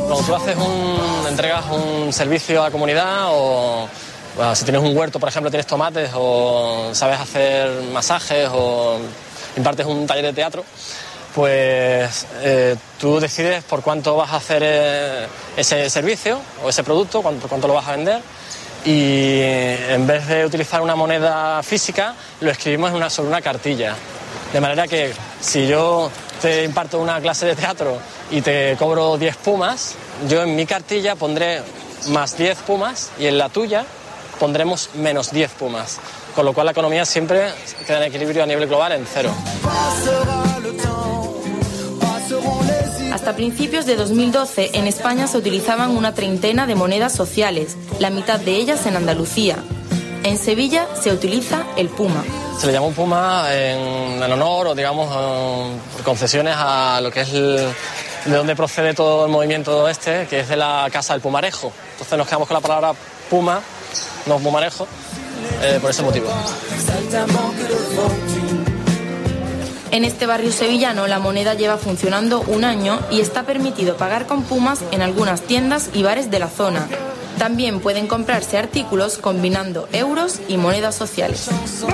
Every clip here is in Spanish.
Cuando tú entregas un servicio a la comunidad o bueno, si tienes un huerto, por ejemplo, tienes tomates o sabes hacer masajes o impartes un taller de teatro, pues tú decides por cuánto vas a hacer ese servicio o ese producto, por cuánto lo vas a vender, y en vez de utilizar una moneda física, lo escribimos sobre una cartilla. De manera que si yo te imparto una clase de teatro y te cobro 10 pumas, yo en mi cartilla pondré más 10 pumas y en la tuya pondremos menos 10 pumas. Con lo cual la economía siempre queda en equilibrio a nivel global en cero. Hasta principios de 2012 en España se utilizaban una treintena de monedas sociales, la mitad de ellas en Andalucía. En Sevilla se utiliza el puma. Se le llama un puma en honor o digamos por concesiones a lo que es de donde procede todo el movimiento este, que es de la Casa del Pumarejo. Entonces nos quedamos con la palabra puma, no pumarejo, por ese motivo. En este barrio sevillano la moneda lleva funcionando un año y está permitido pagar con pumas en algunas tiendas y bares de la zona. También pueden comprarse artículos combinando euros y monedas sociales.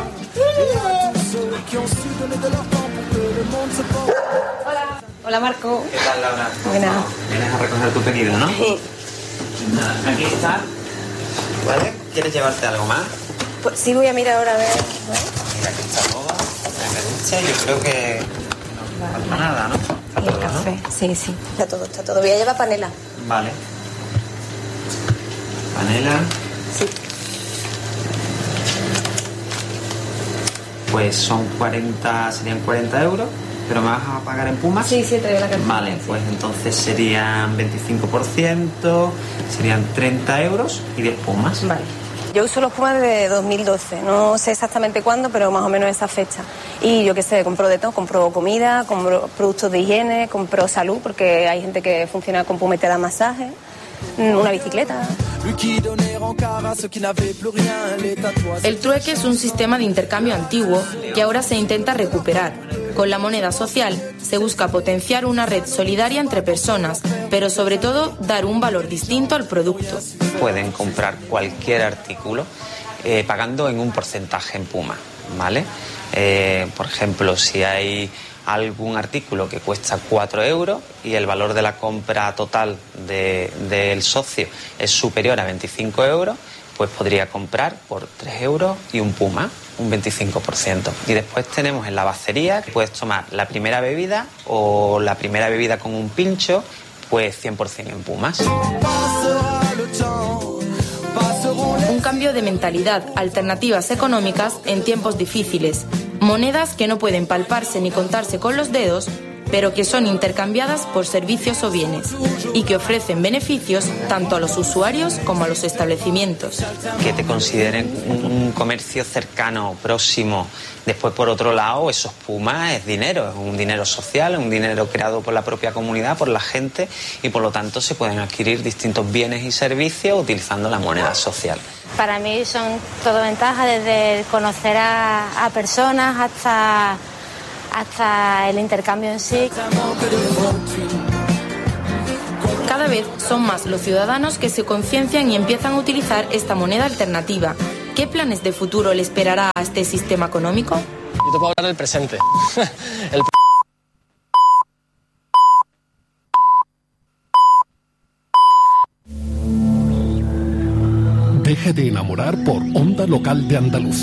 Hola. Hola, Marco. ¿Qué tal, Laura? Buenas. Vienes a recoger tu pedido, ¿no? Sí. Nada, aquí está. ¿Vale? ¿Quieres llevarte algo más? Pues sí, voy a mirar ahora a ver. Mira, aquí está todo. La peluche, yo creo que no falta nada, ¿no? Está Y todo, el café. ¿no? Sí, sí. Está todo. Voy a llevar panela. Vale. Panela. Sí. Pues serían 40 euros, pero ¿me vas a pagar en pumas? Sí, traigo la cartilla. Vale, pues entonces serían 25%, serían 30 euros y 10 pumas. Vale. Yo uso los pumas desde 2012, no sé exactamente cuándo, pero más o menos esa fecha. Y yo qué sé, compro de todo, compro comida, compro productos de higiene, compro salud, porque hay gente que funciona con puma y te da masaje, una bicicleta. El trueque es un sistema de intercambio antiguo que ahora se intenta recuperar. Con la moneda social se busca potenciar una red solidaria entre personas, pero sobre todo dar un valor distinto al producto. Pueden comprar cualquier artículo pagando en un porcentaje en puma, ¿vale? Por ejemplo, si hay algún artículo que cuesta 4 euros y el valor de la compra total del socio es superior a 25 euros, pues podría comprar por 3 euros y un puma, un 25%. Y después tenemos en la bacería, que puedes tomar la primera bebida o la primera bebida con un pincho, pues 100% en pumas. Un cambio de mentalidad, alternativas económicas en tiempos difíciles, monedas que no pueden palparse ni contarse con los dedos, pero que son intercambiadas por servicios o bienes y que ofrecen beneficios tanto a los usuarios como a los establecimientos. Que te consideren un comercio cercano, próximo. Después, por otro lado, esos pumas es un dinero social, un dinero creado por la propia comunidad, por la gente, y por lo tanto se pueden adquirir distintos bienes y servicios utilizando la moneda social. Para mí son todo ventajas, desde conocer a personas hasta el intercambio en sí. Cada vez son más los ciudadanos que se conciencian y empiezan a utilizar esta moneda alternativa. ¿Qué planes de futuro le esperará a este sistema económico? Yo te puedo hablar del presente. Deje de enamorar por Onda Local de Andalucía.